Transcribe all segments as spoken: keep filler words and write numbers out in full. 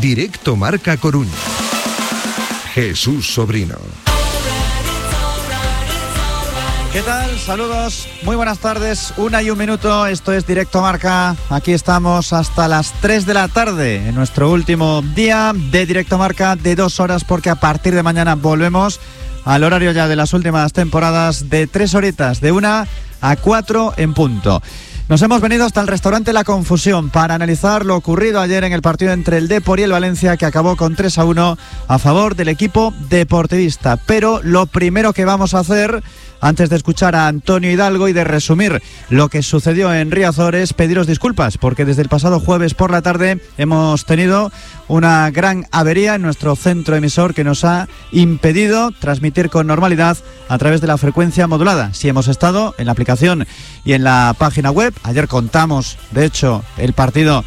Directo Marca Coruña. Jesús Sobrino. ¿Qué tal? Saludos, muy buenas tardes, una y un minuto, esto es Directo Marca, aquí estamos hasta las tres de la tarde, en nuestro último día de Directo Marca de dos horas, porque a partir de mañana volvemos al horario ya de las últimas temporadas de tres horitas, de una a cuatro en punto. Nos hemos venido hasta el restaurante La Confusión para analizar lo ocurrido ayer en el partido entre el Depor y el Valencia, que acabó con tres a uno a favor del equipo deportivista. Pero lo primero que vamos a hacer, antes de escuchar a Antonio Hidalgo y de resumir lo que sucedió en Riazor, es pediros disculpas, porque desde el pasado jueves por la tarde hemos tenido una gran avería en nuestro centro emisor que nos ha impedido transmitir con normalidad a través de la frecuencia modulada. Si hemos estado en la aplicación y en la página web, ayer contamos, de hecho, el partido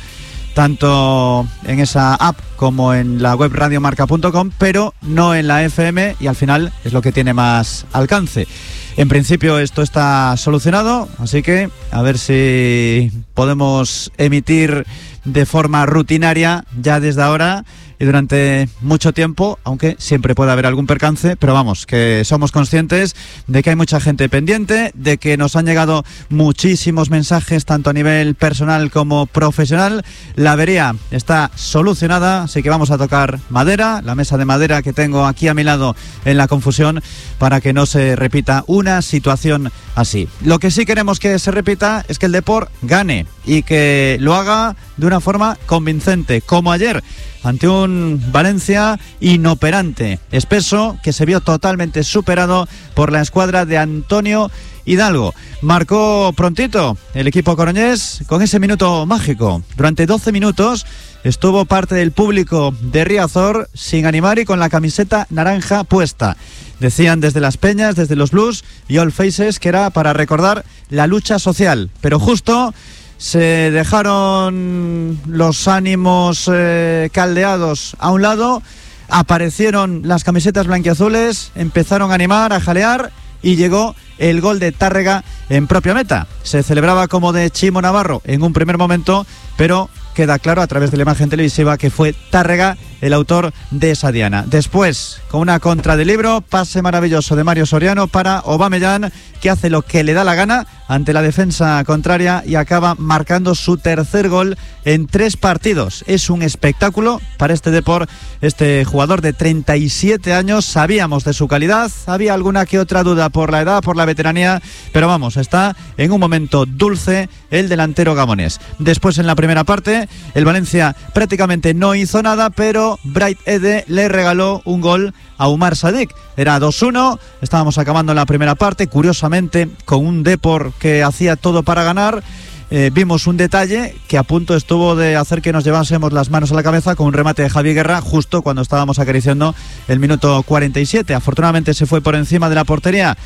tanto en esa app como en la web radiomarca punto com, pero no en la F M, y al final es lo que tiene más alcance. En principio esto está solucionado, así que a ver si podemos emitir de forma rutinaria ya desde ahora y durante mucho tiempo, aunque siempre puede haber algún percance, pero vamos, que somos conscientes de que hay mucha gente pendiente, de que nos han llegado muchísimos mensajes tanto a nivel personal como profesional. La avería está solucionada, así que vamos a tocar madera, la mesa de madera que tengo aquí a mi lado en La Confusión, para que no se repita una situación así. Lo que sí queremos que se repita es que el Depor gane y que lo haga de una forma convincente, como ayer ante un Valencia inoperante, espeso, que se vio totalmente superado por la escuadra de Antonio Hidalgo. Marcó prontito el equipo coruñés con ese minuto mágico. Durante doce minutos estuvo parte del público de Riazor sin animar y con la camiseta naranja puesta. Decían desde las peñas, desde los blues y all faces que era para recordar la lucha social, pero justo se dejaron los ánimos eh, caldeados a un lado, aparecieron las camisetas blanquiazules, empezaron a animar, a jalear, y llegó el gol de Tárrega en propia meta. Se celebraba como de Chimo Navarro en un primer momento, pero queda claro a través de la imagen televisiva que fue Tárrega el autor de esa diana. Después, con una contra de libro, pase maravilloso de Mario Soriano para Aubameyang, que hace lo que le da la gana ante la defensa contraria y acaba marcando su tercer gol en tres partidos. Es un espectáculo para este Depor, este jugador de treinta y siete años. Sabíamos de su calidad, había alguna que otra duda por la edad, por la veteranía, pero vamos, está en un momento dulce el delantero gamonés. Después, en la primera parte, el Valencia prácticamente no hizo nada, pero Bright Ede le regaló un gol a Umar Sadik. Era dos uno, estábamos acabando la primera parte, curiosamente con un Depor que hacía todo para ganar. Eh, vimos un detalle que a punto estuvo de hacer que nos llevásemos las manos a la cabeza con un remate de Javi Guerra justo cuando estábamos acariciando el minuto cuarenta y siete. Afortunadamente se fue por encima de la portería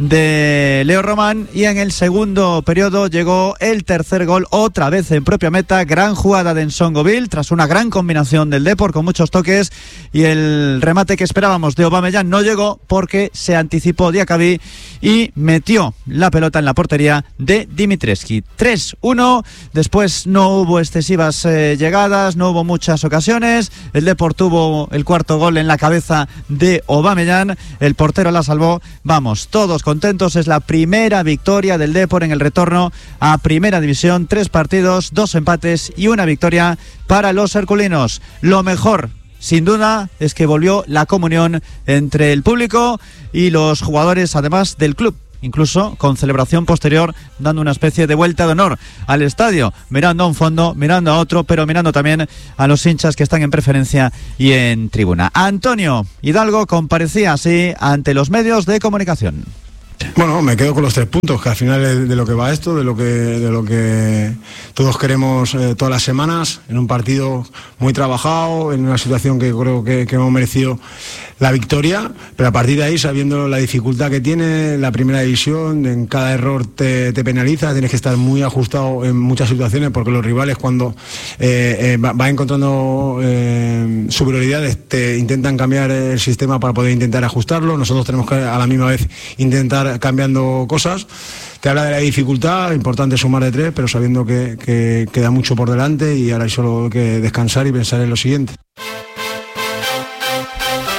de Leo Román y en el segundo periodo llegó el tercer gol, otra vez en propia meta. Gran jugada de Nsongoville tras una gran combinación del Depor con muchos toques, y el remate que esperábamos de Aubameyang no llegó porque se anticipó Diakabi y metió la pelota en la portería de Dimitrescu. tres uno, después no hubo excesivas eh, llegadas, no hubo muchas ocasiones. El Depor tuvo el cuarto gol en la cabeza de Aubameyang, el portero la salvó. Vamos, todos contentos, es la primera victoria del Depor en el retorno a Primera División. Tres partidos, dos empates y una victoria para los herculinos. Lo mejor, sin duda, es que volvió la comunión entre el público y los jugadores, además del club, incluso con celebración posterior, dando una especie de vuelta de honor al estadio, mirando a un fondo, mirando a otro, pero mirando también a los hinchas que están en preferencia y en tribuna. Antonio Hidalgo comparecía así ante los medios de comunicación. Bueno, me quedo con los tres puntos, que al final es de lo que va esto, de lo que, de lo que todos queremos eh, todas las semanas, en un partido muy trabajado, en una situación que creo que, que hemos merecido la victoria, pero a partir de ahí, sabiendo la dificultad que tiene la primera división, en cada error te, te penaliza, tienes que estar muy ajustado en muchas situaciones, porque los rivales cuando eh, eh, va, va encontrando eh, superioridades te intentan cambiar el sistema para poder intentar ajustarlo. Nosotros tenemos que a la misma vez intentar cambiando cosas. Te habla de la dificultad, importante sumar de tres, pero sabiendo que, que queda mucho por delante y ahora hay solo que descansar y pensar en lo siguiente.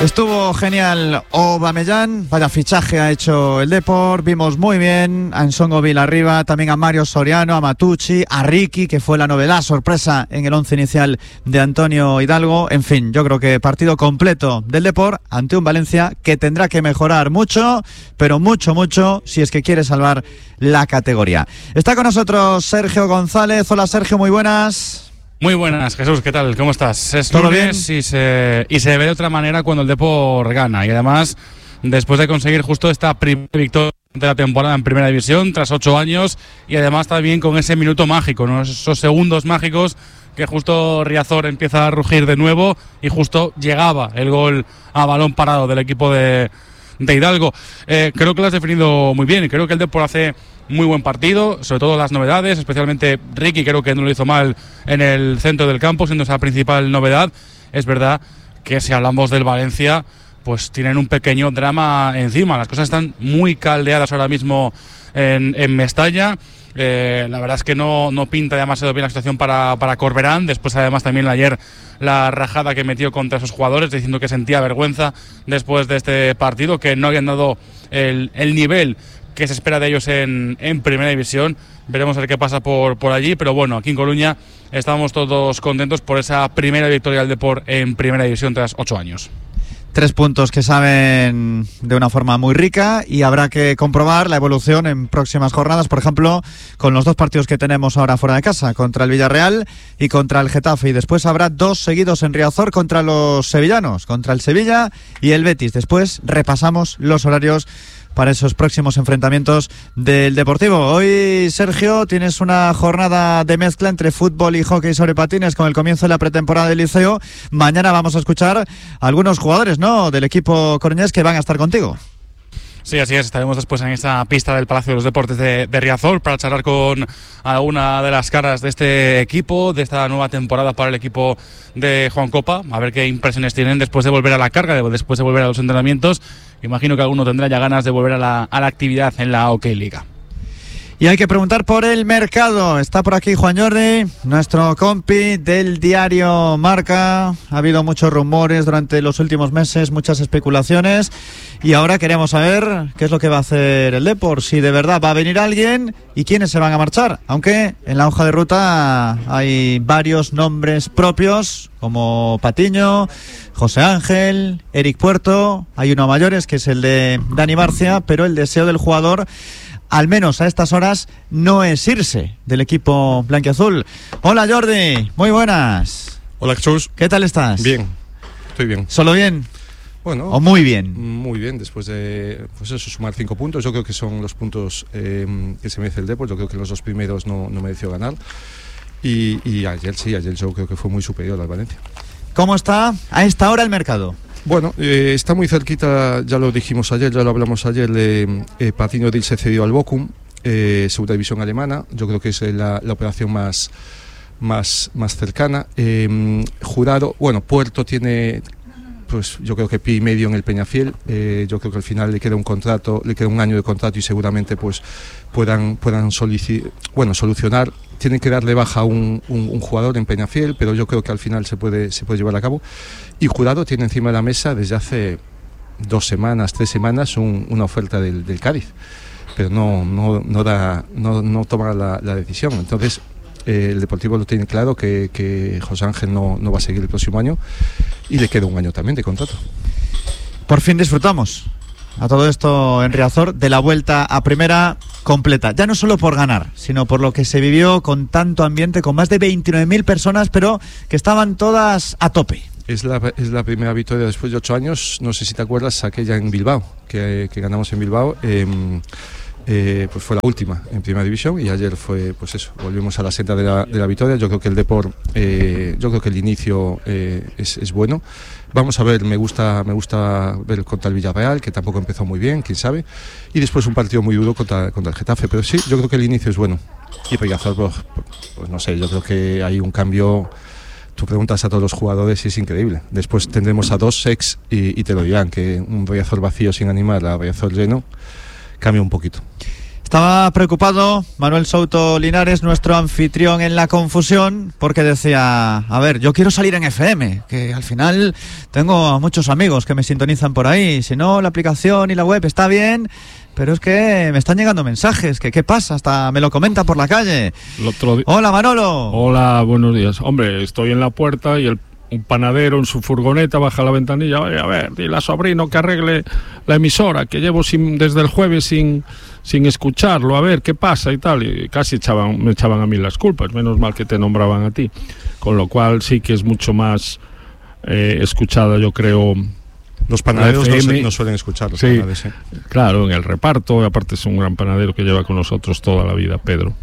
Estuvo genial Aubameyang, vaya fichaje ha hecho el Depor, vimos muy bien a Nsongo Villarriba, también a Mario Soriano, a Matucci, a Ricky, que fue la novedad, sorpresa en el once inicial de Antonio Hidalgo. En fin, yo creo que partido completo del Depor ante un Valencia que tendrá que mejorar mucho, pero mucho, mucho, si es que quiere salvar la categoría. Está con nosotros Sergio González. Hola Sergio, muy buenas. Muy buenas, Jesús, ¿qué tal? ¿Cómo estás? Es ¿Todo bien? Y se, y se ve de otra manera cuando el Depor gana. Y además, después de conseguir justo esta primera victoria de la temporada en Primera División, tras ocho años, y además también con ese minuto mágico, ¿no? Esos segundos mágicos que justo Riazor empieza a rugir de nuevo y justo llegaba el gol a balón parado del equipo de, de Hidalgo. Eh, creo que lo has definido muy bien y creo que el Depor hace muy buen partido, sobre todo las novedades, especialmente Ricky, creo que no lo hizo mal en el centro del campo, siendo esa principal novedad. Es verdad que si hablamos del Valencia, pues tienen un pequeño drama encima. Las cosas están muy caldeadas ahora mismo en, en Mestalla. Eh, la verdad es que no, no pinta demasiado bien la situación para, para Corberán. Después además también ayer la rajada que metió contra esos jugadores, diciendo que sentía vergüenza después de este partido, que no habían dado el, el nivel que se espera de ellos en, en Primera División. Veremos a ver qué pasa por, por allí, pero bueno, aquí en Coruña estamos todos contentos por esa primera victoria del Depor en Primera División tras ocho años. Tres puntos que saben de una forma muy rica y habrá que comprobar la evolución en próximas jornadas, por ejemplo, con los dos partidos que tenemos ahora fuera de casa, contra el Villarreal y contra el Getafe. Y después habrá dos seguidos en Riazor contra los sevillanos, contra el Sevilla y el Betis. Después repasamos los horarios para esos próximos enfrentamientos del Deportivo. Hoy, Sergio, tienes una jornada de mezcla entre fútbol y hockey sobre patines con el comienzo de la pretemporada del Liceo. Mañana vamos a escuchar a algunos jugadores, ¿no?, del equipo coruñés que van a estar contigo. Sí, así es. Estaremos después en esta pista del Palacio de los Deportes de, de Riazor para charlar con alguna de las caras de este equipo, de esta nueva temporada para el equipo de Juan Copa. A ver qué impresiones tienen después de volver a la carga, después de volver a los entrenamientos. Imagino que alguno tendrá ya ganas de volver a la, a la actividad en la Hockey Liga. Y hay que preguntar por el mercado. Está por aquí Juan Jordi, nuestro compi del diario Marca. Ha habido muchos rumores durante los últimos meses, muchas especulaciones. Y ahora queremos saber qué es lo que va a hacer el Depor, si de verdad va a venir alguien y quiénes se van a marchar. Aunque en la hoja de ruta hay varios nombres propios, como Patiño, José Ángel, Eric Puerto. Hay uno a mayores, que es el de Dani Barcia, pero el deseo del jugador, al menos a estas horas, no es irse del equipo blanquiazul. Hola Jordi, muy buenas. Hola Jesús. ¿Qué tal estás? Bien, estoy bien. ¿Solo bien? Bueno. ¿O muy bien? Muy bien, después de pues eso, sumar cinco puntos. Yo creo que son los puntos eh, que se merece el Depor. Yo creo que los dos primeros no, no mereció ganar. Y, y ayer sí, ayer yo creo que fue muy superior al Valencia. ¿Cómo está a esta hora el mercado? Bueno, eh, está muy cerquita, ya lo dijimos ayer, ya lo hablamos ayer, de eh, Patiño Dil se cedió al Bochum, eh, segunda división alemana. Yo creo que es la, la operación más, más, más cercana. Eh, Jurado, bueno, Puerto tiene, pues yo creo que pi y medio en el Peñafiel. Eh, yo creo que al final le queda un contrato, le queda un año de contrato y seguramente pues puedan, puedan solici- bueno, solucionar. Tienen que darle baja a un, un, un jugador en Peñafiel, pero yo creo que al final se puede, se puede llevar a cabo. Y Jurado tiene encima de la mesa desde hace dos semanas, tres semanas, un, una oferta del, del Cádiz, pero no, no, no, da, no, no toma la, la decisión. Entonces eh, el Deportivo lo tiene claro que, que José Ángel no, no va a seguir el próximo año y le queda un año también de contrato. Por fin disfrutamos a todo esto en Riazor de la vuelta a primera completa, ya no solo por ganar, sino por lo que se vivió con tanto ambiente, con más de veintinueve mil personas, pero que estaban todas a tope. Es la, es la primera victoria después de ocho años. No sé si te acuerdas aquella en Bilbao, que, que ganamos en Bilbao. Eh, eh, pues fue la última en Primera División y ayer fue, pues eso, volvimos a la senda de la, de la victoria. Yo creo que el Depor, eh, yo creo que el inicio eh, es, es bueno. Vamos a ver, me gusta, me gusta ver contra el Villarreal, que tampoco empezó muy bien, quién sabe. Y después un partido muy duro contra, contra el Getafe, pero sí, yo creo que el inicio es bueno. Y Peñafort, pues, pues no sé, yo creo que hay un cambio. Tú preguntas a todos los jugadores y es increíble. Después tendremos a dos ex y, y te lo dirán, que un Riazor vacío sin animar a Riazor lleno cambia un poquito. Estaba preocupado Manuel Souto Linares, nuestro anfitrión en La Confusión, porque decía, a ver, yo quiero salir en F M, que al final tengo a muchos amigos que me sintonizan por ahí, si no la aplicación y la web está bien, pero es que me están llegando mensajes, que qué pasa, hasta me lo comenta por la calle. El otro di- Hola Manolo. Hola, buenos días. Hombre, estoy en la puerta y el un panadero en su furgoneta baja la ventanilla. Oye, a ver, dile a sobrino que arregle la emisora, que llevo sin, desde el jueves sin, sin escucharlo, a ver qué pasa y tal. Y casi echaban, me echaban a mí las culpas, menos mal que te nombraban a ti. Con lo cual sí que es mucho más eh, escuchada, yo creo. Los panaderos no, F M, se, no suelen escuchar. Los sí, panades, sí, claro, en el reparto. Aparte es un gran panadero que lleva con nosotros toda la vida, Pedro.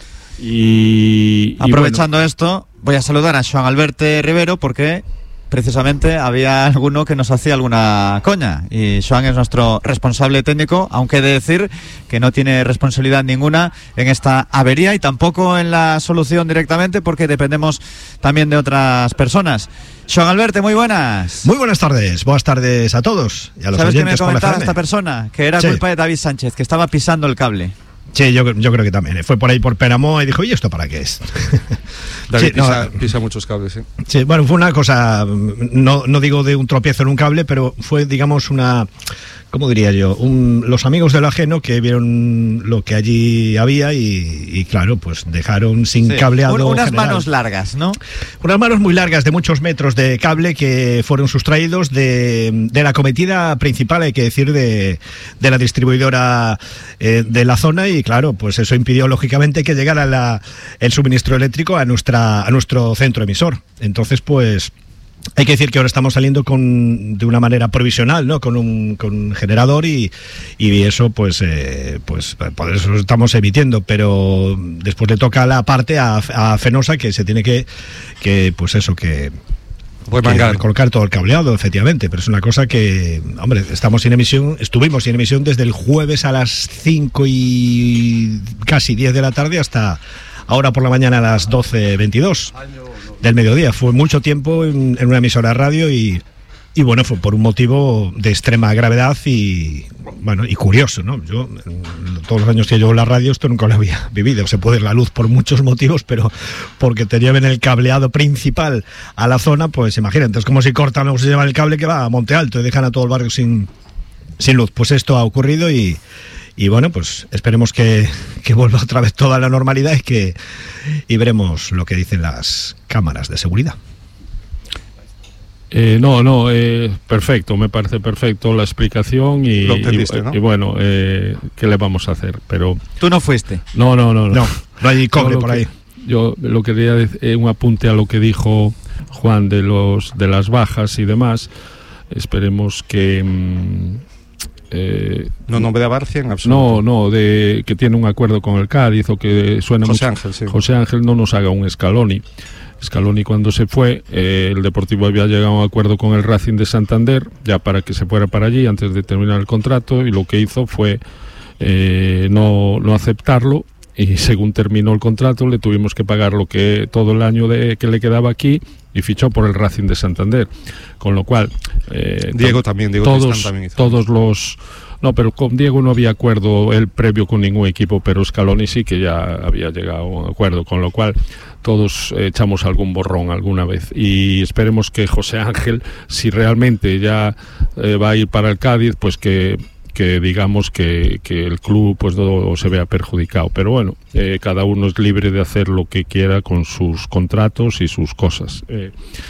Y, Aprovechando y bueno, esto, voy a saludar a Xoan Alberto Rivero porque precisamente había alguno que nos hacía alguna coña y Xoan es nuestro responsable técnico, aunque he de decir que no tiene responsabilidad ninguna en esta avería y tampoco en la solución directamente porque dependemos también de otras personas. Xoan Alberto, muy buenas. Muy buenas tardes, buenas tardes a todos y a los ¿Sabes qué me oyentes por la comentaba F M? esta persona? Que era Sí. culpa de David Sánchez, que estaba pisando el cable. Sí, yo, yo creo que también. ¿eh? Fue por ahí por Peramoa y dijo, ¿y esto para qué es? David Sí, no, pisa, pisa muchos cables, sí. Sí, bueno, fue una cosa, no, no digo de un tropiezo en un cable, pero fue, digamos, una, ¿cómo diría yo? Un, los amigos de lo ajeno que vieron lo que allí había y, y claro, pues dejaron sin Sí. cableado Un- unas general. manos largas, ¿no? Unas manos muy largas de muchos metros de cable que fueron sustraídos de, de la cometida principal, hay que decir, de, de la distribuidora eh, de la zona y claro, pues eso impidió lógicamente que llegara la, el suministro eléctrico a, nuestra, a nuestro centro emisor. Entonces, pues hay que decir que ahora estamos saliendo con de una manera provisional, ¿no? Con un, con un generador y, y eso pues eh, pues por eso estamos emitiendo, pero después le toca la parte a, a Fenosa que se tiene que, que pues eso, que Remangar. colocar todo el cableado, efectivamente, pero es una cosa que, hombre, estamos sin emisión, estuvimos sin emisión desde el jueves a las cinco y casi diez de la tarde hasta ahora por la mañana a las doce veintidós del mediodía. Fue mucho tiempo en, en una emisora de radio y, y bueno, fue por un motivo de extrema gravedad y bueno, y curioso, ¿no? Yo, en todos los años que llevo en la radio, esto nunca lo había vivido. Se puede ir la luz por muchos motivos, pero porque te lleven el cableado principal a la zona, pues imagínate, es como si cortan o se llevan el cable que va a Monte Alto y dejan a todo el barrio sin, sin luz. Pues esto ha ocurrido y Y bueno, pues esperemos que, que vuelva otra vez toda la normalidad y que y veremos lo que dicen las cámaras de seguridad. Eh, no, no, eh, perfecto, me parece perfecto la explicación y, Lo entendiste, y, ¿no? y bueno, eh, ¿qué le vamos a hacer? Pero Tú no fuiste. no, no, no, no, No, no hay cobre Yo lo por que- ahí. Yo lo quería decir, eh, un apunte a lo que dijo Juan de los de las bajas y demás. Esperemos que mm, eh, No nombre a Barcia en absoluto. no, no, de que tiene un acuerdo con el Cádiz o que suena José mucho. Ángel, sí. José Ángel no nos haga un Scaloni. Scaloni cuando se fue, eh, el Deportivo había llegado a un acuerdo con el Racing de Santander, ya para que se fuera para allí antes de terminar el contrato, y lo que hizo fue eh, no, no aceptarlo, y según terminó el contrato le tuvimos que pagar lo que todo el año de, que le quedaba aquí, y fichó por el Racing de Santander, con lo cual eh, Diego también, Diego todos, Tristán también hizo. todos los no, pero con Diego no había acuerdo él previo con ningún equipo, pero Scaloni sí que ya había llegado a un acuerdo, con lo cual todos eh, echamos algún borrón alguna vez, y esperemos que José Ángel, si realmente ya eh, va a ir para el Cádiz, pues que que digamos que, que el club pues no se vea perjudicado, pero bueno, eh, cada uno es libre de hacer lo que quiera con sus contratos y sus cosas, eh,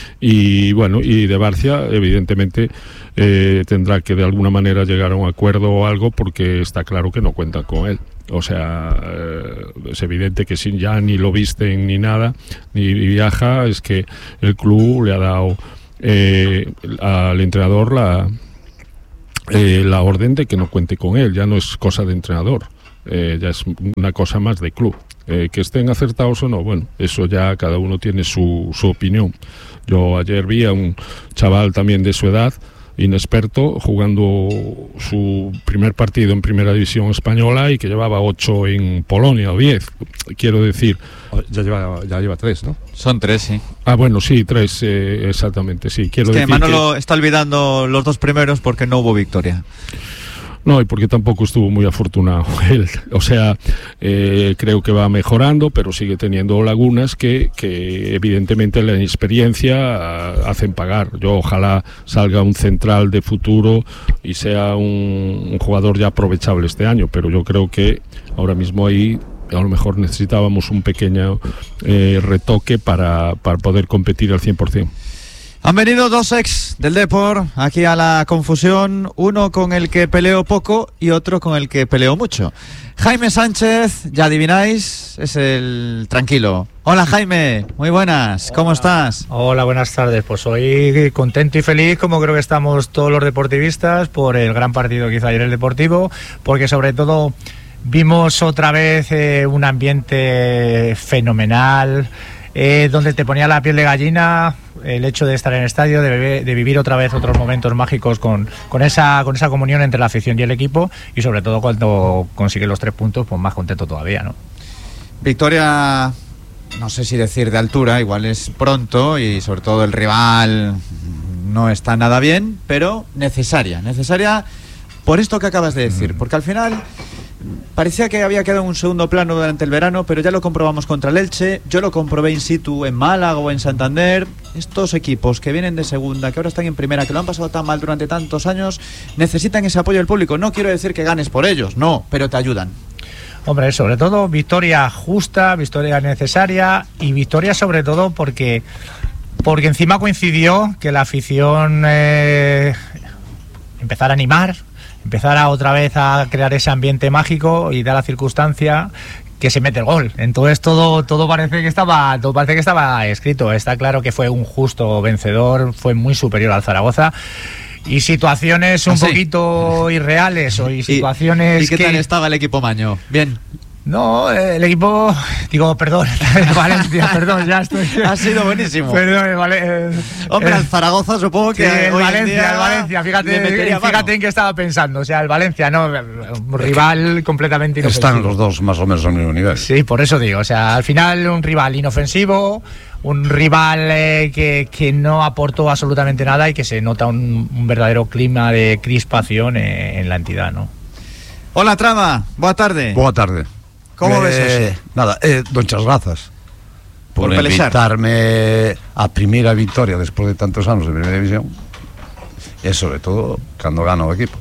y bueno, y de Barcia evidentemente eh, tendrá que de alguna manera llegar a un acuerdo o algo, porque está claro que no cuentan con él. O sea, eh, es evidente que si ya ni lo visten ni nada, ni viaja, es que el club le ha dado eh, al entrenador la Eh, la orden de que no cuente con él. Ya no es cosa de entrenador, eh, ya es una cosa más de club. Eh, que estén acertados o no, bueno, eso ya cada uno tiene su, su opinión. Yo ayer vi a un chaval también de su edad, inexperto, jugando su primer partido en primera división española y que llevaba ocho en Polonia o diez, quiero decir. Ya lleva, ya lleva tres, ¿no? Son tres, sí. Ah, bueno, sí, tres, eh, exactamente, sí. Quiero Es que decir Manolo que... está olvidando los dos primeros porque no hubo victoria. No, y porque tampoco estuvo muy afortunado él. O sea, eh, creo que va mejorando, pero sigue teniendo lagunas que, que evidentemente la experiencia uh, hacen pagar. Yo ojalá salga un central de futuro y sea un, un jugador ya aprovechable este año, pero yo creo que ahora mismo ahí a lo mejor necesitábamos un pequeño eh, retoque para, para poder competir al cien por ciento. Han venido dos ex del Depor aquí a la confusión, uno con el que peleó poco y otro con el que peleó mucho. Jaime Sánchez, ya adivináis, es el tranquilo. Hola Jaime, muy buenas, ¿cómo Hola. estás? Hola, buenas tardes. Pues hoy contento y feliz, como creo que estamos todos los deportivistas, por el gran partido que hizo ayer el Deportivo, porque sobre todo vimos otra vez eh, un ambiente fenomenal, eh, donde te ponía la piel de gallina el hecho de estar en el estadio, de, beber, de vivir otra vez otros momentos mágicos con, con, esa, con esa comunión entre la afición y el equipo, y sobre todo cuando consigue los tres puntos, pues más contento todavía, ¿no? Victoria, no sé si decir de altura, igual es pronto, y sobre todo el rival no está nada bien, pero necesaria, necesaria por esto que acabas de decir, porque al final parecía que había quedado en un segundo plano durante el verano, pero ya lo comprobamos contra el Elche, yo lo comprobé in situ en Málaga o en Santander. Estos equipos que vienen de segunda, que ahora están en primera, que lo han pasado tan mal durante tantos años, necesitan ese apoyo del público. No quiero decir que ganes por ellos, no, pero te ayudan. Hombre, sobre todo victoria justa, victoria necesaria, y victoria sobre todo porque porque encima coincidió que la afición eh, empezara a animar, empezara otra vez a crear ese ambiente mágico, y da la circunstancia que se mete el gol. Entonces todo todo parece que estaba todo parece que estaba escrito. Está claro que fue un justo vencedor, fue muy superior al Zaragoza. Y situaciones un ¿Ah, sí? poquito irreales o y situaciones ¿Y, ¿y qué que... tal estaba el equipo Maño? Bien. No, el equipo, digo, perdón, Valencia, perdón, ya estoy. Ha sido buenísimo. Perdón, el Vale, eh, Hombre, eh, al Zaragoza supongo que sí, el hoy Valencia, en día el Valencia, fíjate, fíjate en qué estaba pensando, o sea, el Valencia, no, un rival completamente inofensivo. Están los dos más o menos al mismo nivel. Sí, por eso digo, o sea, al final un rival inofensivo, un rival eh, que, que no aportó absolutamente nada, y que se nota un, un verdadero clima de crispación eh, en la entidad, ¿no? Hola, Trama, boa tarde. Boa tarde. ¿Cómo eh, ves eso? Nada, eh, muchas gracias por, por invitarme a primeira victoria despois de tantos anos de primeira división, e sobre todo cando gana o equipo.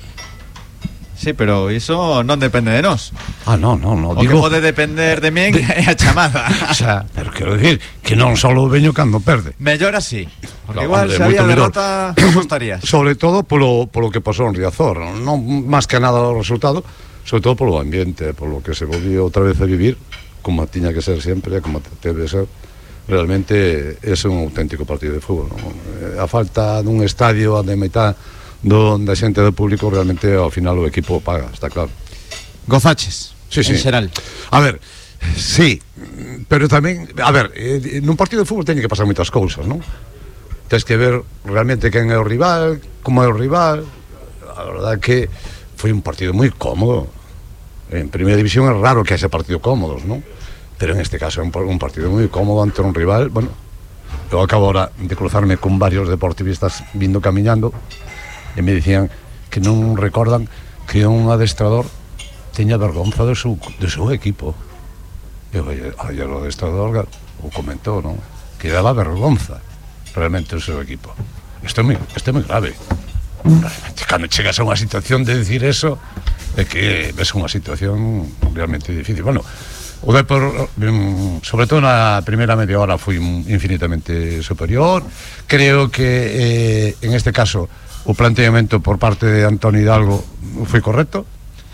Sí, pero iso non depende de nós. Ah, no, no, no. O digo, que pode depender de min é a chamada. O sea, pero quero dicir que non só o veño cando perde. Mellor así. Porque No, igual hombre, se había mellor. derrota, como estarías? Sobre todo polo, polo que pasou en Riazor, non máis que nada o resultado, sobre todo polo ambiente, polo que se volvió outra vez a vivir, como tiña que ser sempre, como debe ser. Realmente é un auténtico partido de fútbol, non? A falta dun estadio de metade donde a xente do público, realmente ao final o equipo paga, está claro. Gozaches, sí, sí. En xeral. A ver, sí, pero tamén, a ver, eh, nun partido de fútbol teñen que pasar moitas cousas, non? Tens que ver realmente quen é o rival, como é o rival. A verdade que foi un partido moi cómodo. En primeira división é raro que haxe partido cómodos, non? Pero en este caso é un, un partido moi cómodo ante un rival. Bueno, eu acabo ahora de cruzarme con varios deportivistas vindo camiñando, e me dicían que non recordan que un adestrador teña vergonza do seu, do seu equipo. E ayer o adestrador o comentou, non? Que daba vergonza realmente o seu equipo. Isto é moi, isto é moi grave. Realmente, cando chegas a unha situación de decir eso, é que ves unha situación realmente difícil. Bueno, o Depor, sobre todo na primeira media hora, foi infinitamente superior. Creo que eh, en este caso o planteamento por parte de Antonio Hidalgo foi correcto.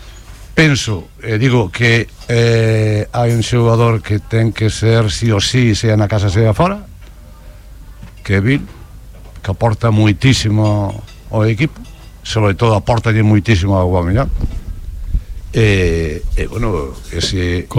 Penso, eh, digo que eh, hai un xogador que ten que ser sí o sí, sea na casa, sea fora, que é Bill, que aporta moitísimo ao equipo, sobre todo aporta moitísimo ao Aubameyang. E, e bueno, ese